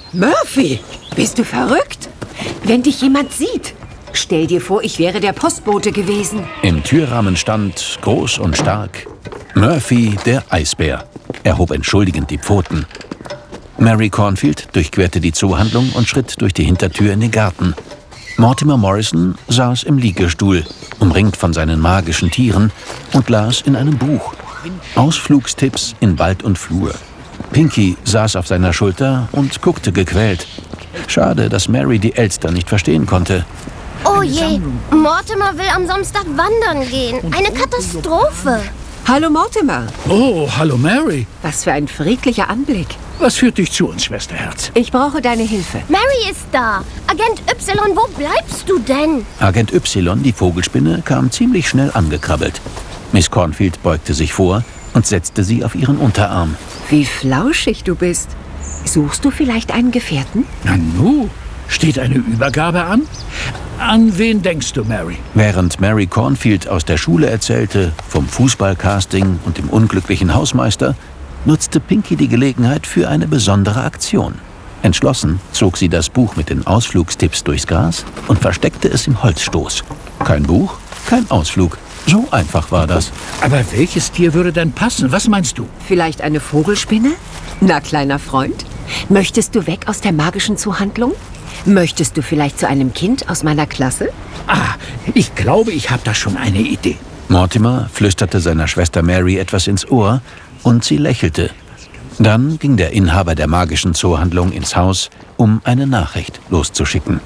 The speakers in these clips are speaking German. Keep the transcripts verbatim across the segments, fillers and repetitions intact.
Murphy, bist du verrückt? Wenn dich jemand sieht, stell dir vor, ich wäre der Postbote gewesen. Im Türrahmen stand, groß und stark, Murphy, der Eisbär. Er hob entschuldigend die Pfoten. Mary Cornfield durchquerte die Zoohandlung und schritt durch die Hintertür in den Garten. Mortimer Morrison saß im Liegestuhl, umringt von seinen magischen Tieren, und las in einem Buch. Ausflugstipps in Wald und Flur. Pinky saß auf seiner Schulter und guckte gequält. Schade, dass Mary die Elster nicht verstehen konnte. Oh je, Mortimer will am Samstag wandern gehen. Eine Katastrophe. Hallo Mortimer. Oh, hallo Mary. Was für ein friedlicher Anblick. Was führt dich zu uns, Schwesterherz? Ich brauche deine Hilfe. Mary ist da. Agent Y, wo bleibst du denn? Agent Y, die Vogelspinne, kam ziemlich schnell angekrabbelt. Miss Cornfield beugte sich vor und setzte sie auf ihren Unterarm. Wie flauschig du bist. Suchst du vielleicht einen Gefährten? Nanu, steht eine Übergabe an? An wen denkst du, Mary? Während Mary Cornfield aus der Schule erzählte, vom Fußballcasting und dem unglücklichen Hausmeister, nutzte Pinky die Gelegenheit für eine besondere Aktion. Entschlossen zog sie das Buch mit den Ausflugstipps durchs Gras und versteckte es im Holzstoß. Kein Buch, kein Ausflug. So einfach war das. Aber welches Tier würde denn passen? Was meinst du? Vielleicht eine Vogelspinne? Na, kleiner Freund, möchtest du weg aus der magischen Zoohandlung? Möchtest du vielleicht zu einem Kind aus meiner Klasse? Ah, ich glaube, ich habe da schon eine Idee. Mortimer flüsterte seiner Schwester Mary etwas ins Ohr und sie lächelte. Dann ging der Inhaber der magischen Zoohandlung ins Haus, um eine Nachricht loszuschicken.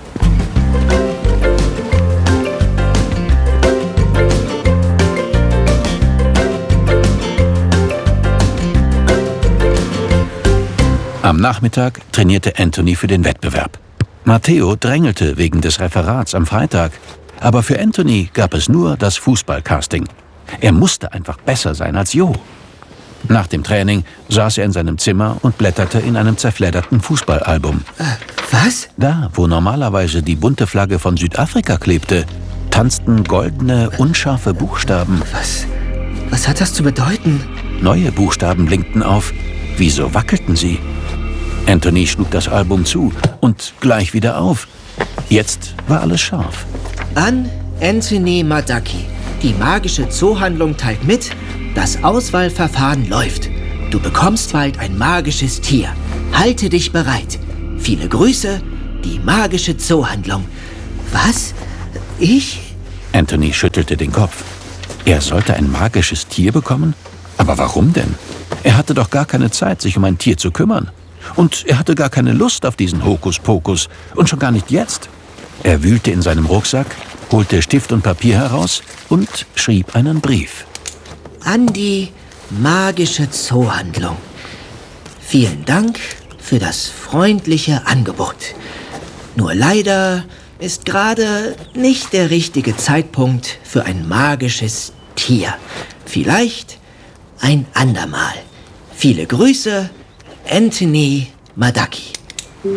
Am Nachmittag trainierte Anthony für den Wettbewerb. Matteo drängelte wegen des Referats am Freitag. Aber für Anthony gab es nur das Fußballcasting. Er musste einfach besser sein als Jo. Nach dem Training saß er in seinem Zimmer und blätterte in einem zerfledderten Fußballalbum. Äh, was? Da, wo normalerweise die bunte Flagge von Südafrika klebte, tanzten goldene, unscharfe Buchstaben. Was? Was hat das zu bedeuten? Neue Buchstaben blinkten auf. Wieso wackelten sie? Anthony schlug das Album zu und gleich wieder auf. Jetzt war alles scharf. An Anthony Madaki. Die magische Zoohandlung teilt mit, das Auswahlverfahren läuft. Du bekommst bald ein magisches Tier. Halte dich bereit. Viele Grüße, die magische Zoohandlung. Was? Ich? Anthony schüttelte den Kopf. Er sollte ein magisches Tier bekommen? Aber warum denn? Er hatte doch gar keine Zeit, sich um ein Tier zu kümmern. Und er hatte gar keine Lust auf diesen Hokuspokus. Und schon gar nicht jetzt. Er wühlte in seinem Rucksack, holte Stift und Papier heraus und schrieb einen Brief. An die magische Zoohandlung. Vielen Dank für das freundliche Angebot. Nur leider ist gerade nicht der richtige Zeitpunkt für ein magisches Tier. Vielleicht ein andermal. Viele Grüße, Anthony Madaki.